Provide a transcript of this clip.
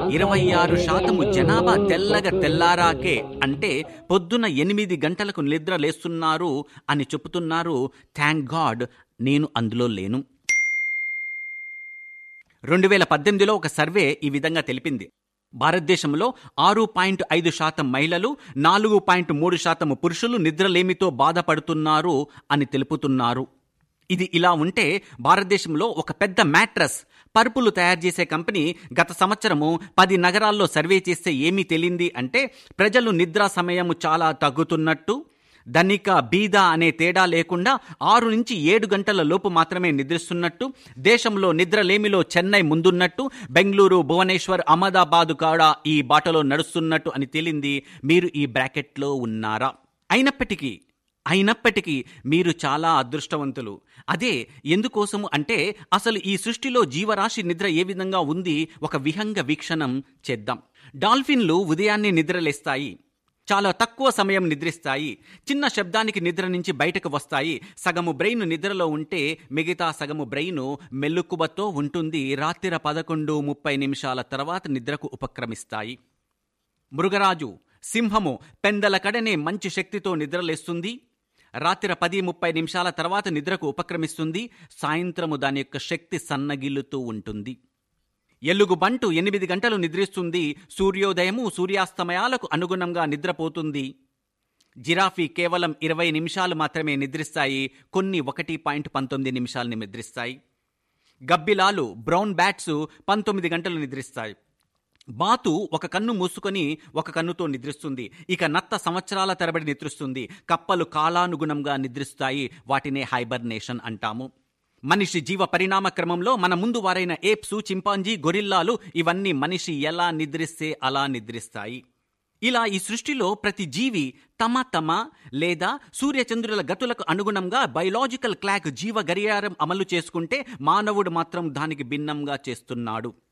26% జనాభా తెల్లగా తెల్లారాకే, అంటే పొద్దున 8 గంటలకు నిద్ర లేస్తున్నారు అని చెబుతున్నారు. థ్యాంక్ గాడ్ నేను అందులో లేను. 2018లో ఒక సర్వే ఈ విధంగా తెలిపింది. భారతదేశంలో 6.5% మహిళలు, 4.3% పురుషులు నిద్రలేమితో బాధపడుతున్నారు అని తెలుపుతున్నారు. ఇది ఇలా ఉంటే భారతదేశంలో ఒక పెద్ద మ్యాట్రస్ పరుపులు తయారు చేసే కంపెనీ గత సంవత్సరము 10 నగరాల్లో సర్వే చేస్తే ఏమీ తెలియంది అంటే ప్రజలు నిద్రా సమయం చాలా తగ్గుతున్నట్టు, ధనిక బీద అనే తేడా లేకుండా 6 నుంచి 7 గంటల లోపు మాత్రమే నిద్రిస్తున్నట్టు, దేశంలో నిద్రలేమిలో చెన్నై ముందున్నట్టు, బెంగళూరు, భువనేశ్వర్, అహ్మదాబాద్ కూడా ఈ బాటలో నడుస్తున్నట్టు అని తేలింది. మీరు ఈ బ్రాకెట్లో ఉన్నారా? అయినప్పటికీ మీరు చాలా అదృష్టవంతులు. అదే ఎందుకోసము అంటే అసలు ఈ సృష్టిలో జీవరాశి నిద్ర ఏ విధంగా ఉంది ఒక విహంగ వీక్షణం చేద్దాం. డాల్ఫిన్లు ఉదయాన్నే నిద్రలేస్తాయి, చాలా తక్కువ సమయం నిద్రిస్తాయి, చిన్న శబ్దానికి నిద్ర నుంచి బయటకు వస్తాయి. సగము బ్రెయిన్ నిద్రలో ఉంటే మిగతా సగము బ్రెయిన్ మెలకువతో ఉంటుంది. రాత్రి 11:30 తర్వాత నిద్రకు ఉపక్రమిస్తాయి. మృగరాజు, సింహము పెందల కడనే మంచి శక్తితో నిద్రలేస్తుంది. రాత్రి 10:30 తర్వాత నిద్రకు ఉపక్రమిస్తుంది. సాయంత్రము దాని యొక్క శక్తి సన్నగిల్లుతూ ఉంటుంది. ఎలుగుబంటు 8 గంటలు నిద్రిస్తుంది. సూర్యోదయము, సూర్యాస్తమయాలకు అనుగుణంగా నిద్రపోతుంది. జిరాఫీ కేవలం 20 నిమిషాలు మాత్రమే నిద్రిస్తాయి, కొన్ని 1.19 నిమిషాలు నిద్రిస్తాయి. గబ్బిలాలు, బ్రౌన్ బ్యాట్స్ 19 గంటలు నిద్రిస్తాయి. బాతు ఒక కన్ను మూసుకొని ఒక కన్నుతో నిద్రిస్తుంది. ఇక నత్త సంవత్సరాల తరబడి నిద్రిస్తుంది. కప్పలు కాలానుగుణంగా నిద్రిస్తాయి. వాటినే హైబర్నేషన్ అంటాము. మనిషి జీవ పరిణామ క్రమంలో మన ముందు వారైన ఏప్సు, చింపాంజీ, గొరిల్లాలు ఇవన్నీ మనిషి ఎలా నిద్రిస్తే అలా నిద్రిస్తాయి. ఇలా ఈ సృష్టిలో ప్రతి జీవి తమ లేదా సూర్యచంద్రుల గతులకు అనుగుణంగా బయలాజికల్ క్లాక్ జీవ గడియారం అమలు చేసుకుంటే మానవుడు మాత్రం దానికి భిన్నంగా చేస్తున్నాడు.